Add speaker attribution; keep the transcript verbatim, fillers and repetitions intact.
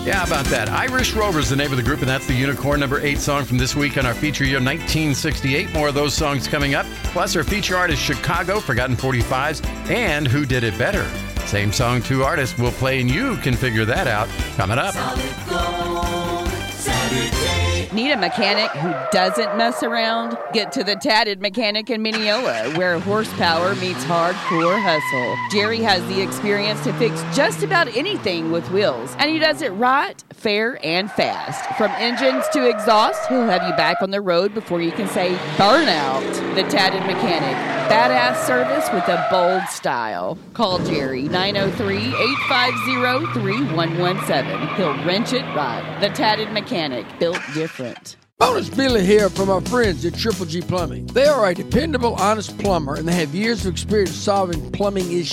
Speaker 1: Yeah, how about that? Irish Rover is the name of the group, and that's the Unicorn number eight song from this week on our feature year nineteen sixty-eight. More of those songs coming up. Plus, our feature artist, Chicago, Forgotten forty-fives, and Who Did It Better? Same song, two artists will play, and you can figure that out coming up.
Speaker 2: Solid Gold Saturday.
Speaker 3: Need a mechanic who doesn't mess around? Get to the Tatted Mechanic in Mineola, where horsepower meets hardcore hustle. Jerry has the experience to fix just about anything with wheels, and he does it right, fair, and fast. From engines to exhaust, he'll have you back on the road before you can say burnout. The Tatted Mechanic. Badass service with a bold style. Call Jerry, nine oh three, eight five zero, three one one seven. He'll wrench it right. The Tatted Mechanic, built different.
Speaker 4: Bonus Billy here from our friends at Triple G Plumbing. They are a dependable, honest plumber, and they have years of experience solving plumbing issues.